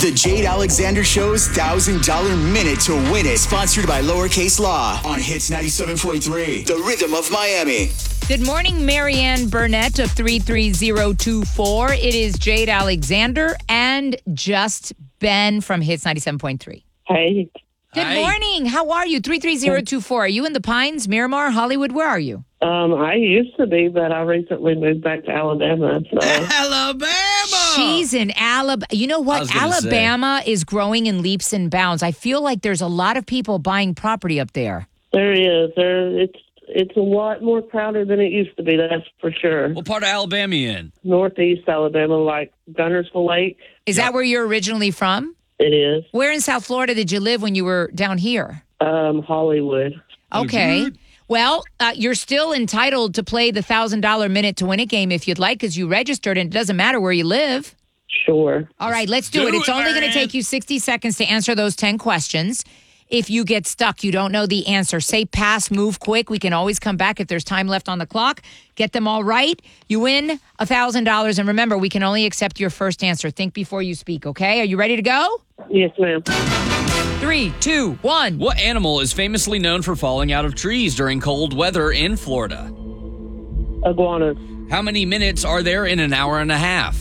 The Jade Alexander Show's $1,000 minute to win it. Sponsored by Lowercase Law on Hits 97.3. The Rhythm of Miami. Good morning, Marianne Burnett of 33024. It is Jade Alexander and Just Ben from Hits 97.3. Hey. Good morning. How are you? 33024. Are you in the Pines, Miramar, Hollywood? Where are you? I used to be, but I recently moved back to Alabama. So. Alabama! She's in Alabama. You know I what? was gonna Alabama is growing in leaps and bounds. I feel like there's a lot of people buying property up there. There is. It's a lot more crowded than it used to be, that's for sure. What part of Alabama you in? Northeast Alabama, like Gunnersville Lake. Is that where you're originally from? It is. Where in South Florida did you live when you were down here? Hollywood. Okay. Well, you're still entitled to play the $1,000 minute to win it game if you'd like, because you registered and it doesn't matter where you live. Sure. All right, let's do it. It's only going to take you 60 seconds to answer those 10 questions. If you get stuck, you don't know the answer, say pass, move quick. We can always come back if there's time left on the clock. Get them all right. You win $1,000. And remember, we can only accept your first answer. Think before you speak, okay? Are you ready to go? Yes, ma'am. 3, 2, 1. What animal is famously known for falling out of trees during cold weather in Florida? Iguana. How many minutes are there in an hour and a half?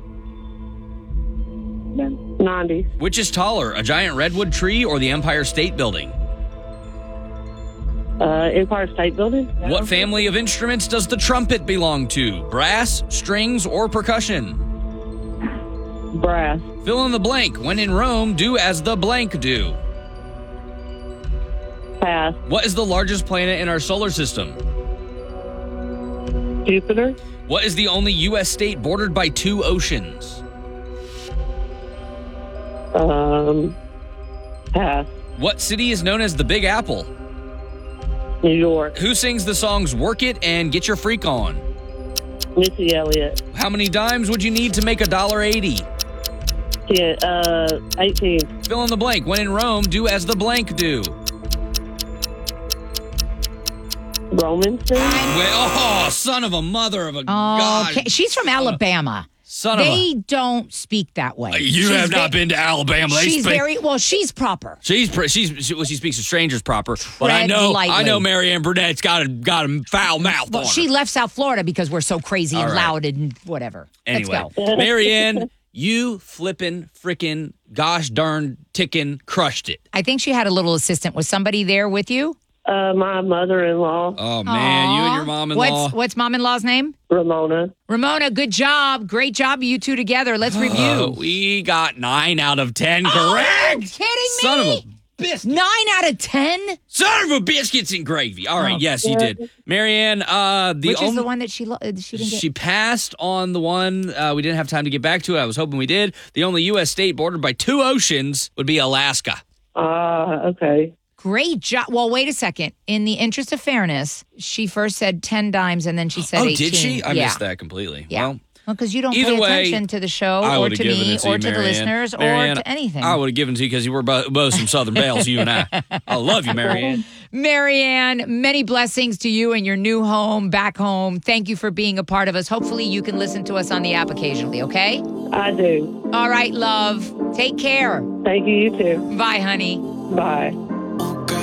90. Which is taller, a giant redwood tree or the Empire State Building? Empire State Building. What family of instruments does the trumpet belong to? Brass, strings, or percussion? Brass. Fill in the blank. When in Rome, do as the blank do. Pass. What is the largest planet in our solar system? Jupiter. What is the only U.S. state bordered by 2 oceans? Pass. What city is known as the Big Apple? New York. Who sings the songs Work It and Get Your Freak On? Missy Elliott. How many dimes would you need to make $1.80? 18. Fill in the blank. When in Rome, do as the blank do. Roman city. Son of a mother of a Oh, god. okay. She's from Alabama. They don't speak that way. You have not been to Alabama. She's she's proper. She speaks to strangers proper. But I lightly. know Marianne Burnett's got a foul mouth on her. She left South Florida because we're so crazy and loud and whatever. Anyway, Let's go. Marianne, you flippin' frickin' gosh darn tickin' crushed it. I think she had a little assistant. Was somebody there with you? My mother-in-law. Oh, man, you and your mom-in-law. What's mom-in-law's name? Ramona. Ramona, good job. Great job, you two together. Let's review. We got 9 out of 10 correct. Are you kidding me? Son of a biscuit. 9 out of 10? Son of a biscuits and gravy. All right, yes, you did. Marianne, Which is the one that she didn't get? She passed on the one we didn't have time to get back to it. I was hoping we did. The only U.S. state bordered by 2 oceans would be Alaska. Okay. Great job. Well, wait a second. In the interest of fairness, she first said 10 dimes and then she said 18. Did she? I missed that completely. Yeah. Well, because you don't pay either way, attention to the show I or would've to given me it to or you, to the Marianne. listeners Marianne, or to anything. I would have given it to you because you were both some Southern belles, you and I. I love you, Marianne. Marianne, many blessings to you and your new home, back home. Thank you for being a part of us. Hopefully you can listen to us on the app occasionally, okay? I do. All right, love. Take care. Thank you, you too. Bye, honey. Bye.